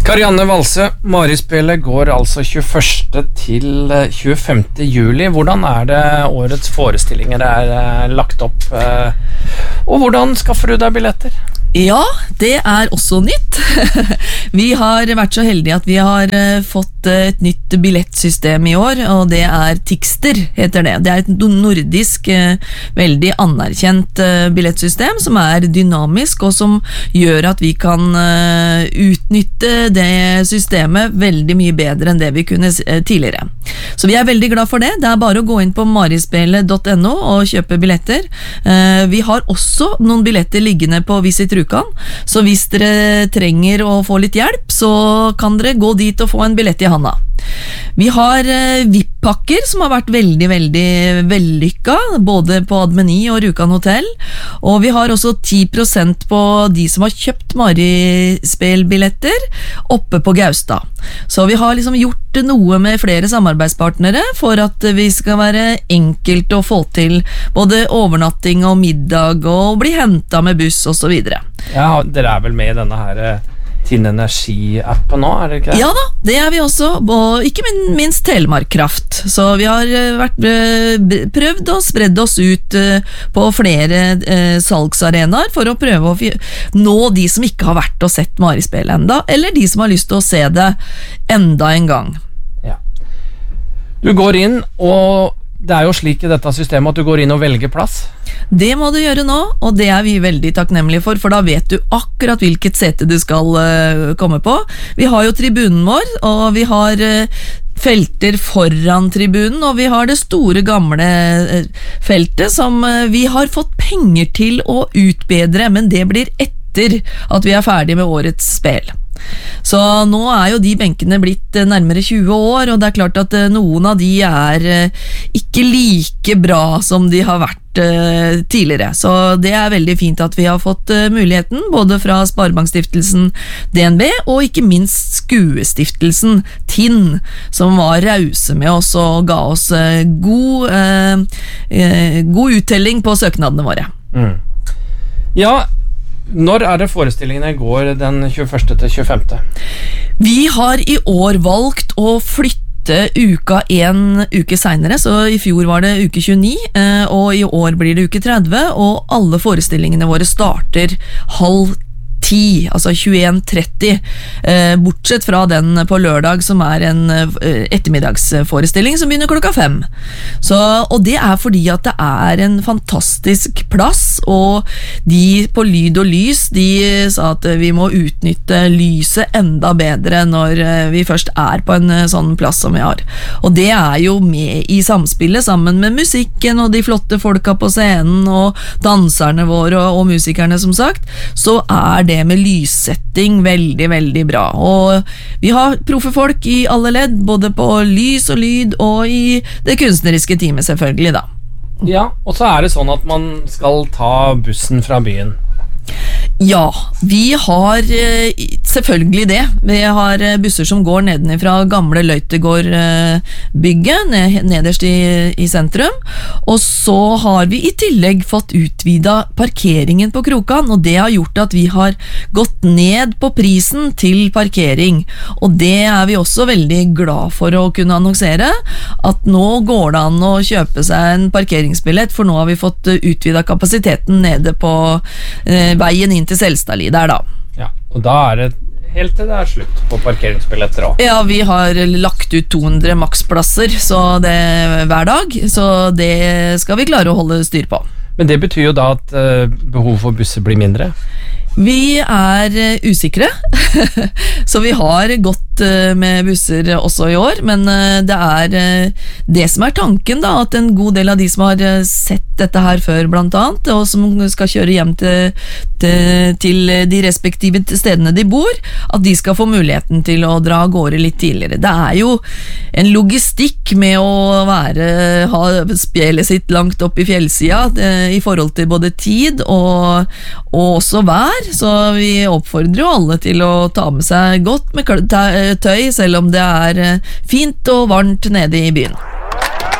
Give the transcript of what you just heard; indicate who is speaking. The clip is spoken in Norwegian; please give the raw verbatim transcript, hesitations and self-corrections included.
Speaker 1: Karianne Valse, Marispillet går altså tjueførste til tjuefemte juli. Hvordan er det årets forestillinger er lagt opp, og hvordan skaffer du deg billetter?
Speaker 2: Ja, det er også nytt. Vi har vært så heldige at vi har fått et nytt billettsystem i år, og det er Tixter, heter det. Det er et nordisk, veldig anerkjent billettsystem som er dynamisk, og som gjør at vi kan utnytte det systemet veldig mye bedre enn det vi kunne tidligere. Så vi er veldig glad for det. Det er bare å gå inn på marispillet punktum no og kjøpe billetter. Vi har også noen billetter liggende på Visit Rjukan, så hvis dere trenger å få litt hjelp, så kan dere gå dit og få en billett i handa. Vi har V I P-pakker som har vært veldig, veldig vellykka, både på Admeny og Rjukan Hotel, og vi har også ti prosent på de som har kjøpt Marispel-billetter oppe på Gaustad. Så vi har liksom gjort noe med flere samarbeidspartnere for at vi skal være enkelt å få til både overnatting og middag og bli hentet med buss og så videre.
Speaker 1: Ja, dere er vel med i denne her Tinn Energi-appen nå, er det ikke det?
Speaker 2: Ja da, det er vi også, og ikke minst Telemark Kraft. Så vi har vært, prøvd å spredde oss ut på flere eh, salgsarenaer for å prøve å nå de som ikke har vært og sett Marispel enda, eller de som har lyst til å se det enda en gang.
Speaker 1: Ja. Du går inn, og det er jo slik i dette systemet at du går inn og velger plass.
Speaker 2: Det må du gjøre nå, og det er vi veldig takknemlige for, for da vet du akkurat hvilket sete du skal uh, komme på. Vi har jo tribunen vår, og vi har uh, felter foran tribunen, og vi har det store gamle uh, feltet som uh, vi har fått penger til å utbedre, men det blir etter at vi er ferdig med årets spel. Så nå er jo de benkene blitt nærmere tjue år, og det er klart at noen av de er ikke like bra som de har vært tidligere. Så det er veldig fint at vi har fått muligheten, både fra Sparebankstiftelsen D N B og ikke minst Skuestiftelsen Tinn, som var rause med oss og ga oss god, eh, god uttelling på søknadene våre.
Speaker 1: Mm. Ja, når er det forestillingene går den tjueførste til tjuefemte?
Speaker 2: Vi har i år valgt å flytte uka en uke senere, så i fjor var det uke tjueni, og i år blir det uke tretti, og alle forestillingene våre starter halv ti, altså tjueen tretti, eh, bortsett fra den på lørdag som er en eh, ettermiddagsforestilling som begynner klokka fem. Så, og det er fordi at det er en fantastisk plass, og de på lyd og lys, de sa at vi må utnytte lyset enda bedre når vi først er på en sånn plass som vi har. Og det er jo med i samspillet sammen med musikken og de flotte folka på scenen og danserne våre og, og musikerne som sagt, så er det med lyssetting veldig, veldig bra. Og vi har proffe folk i alle ledd, både på lys og lyd og i det kunstneriske teamet selvfølgelig da.
Speaker 1: Ja, og så er det sånn at man skal ta bussen fra byen.
Speaker 2: Ja, vi har selvfølgelig det. Vi har busser som går nedenifra gamle Løytegård-bygget, nederst i, i sentrum. Og så har vi i tillegg fått utvidet parkeringen på Krokan, og det har gjort at vi har gått ned på prisen til parkering. Og det er vi også veldig glad for å kunne annonsere, at nå går det an å kjøpe seg en parkeringsbillett, for nå har vi fått utvidet kapasiteten nede på eh, veien inn til Selstadli der da.
Speaker 1: Ja, og da er det helt til det er slutt på parkeringsbilletter også.
Speaker 2: Ja, vi har lagt ut to hundre maksplasser så det, hver dag, så det skal vi klare å holde styr på.
Speaker 1: Men det betyr jo da at uh, behovet for busser blir mindre?
Speaker 2: Vi er uh, usikre, så vi har gått uh, med busser også i år, men uh, det er uh, det som er tanken da, at en god del av de som har uh, sett dette her før blant annet, og som skal kjøre hjem til, til, til de respektive stedene de bor, at de skal få muligheten til å dra av gårde litt tidligere. Det er jo en logistikk med å være, ha spjellet sitt langt opp i fjellsida, uh, i forhold til både tid og, og også vær, så vi oppfordrer jo alle til å ta med seg godt med tøy, selv om det er fint og varmt nede i byen.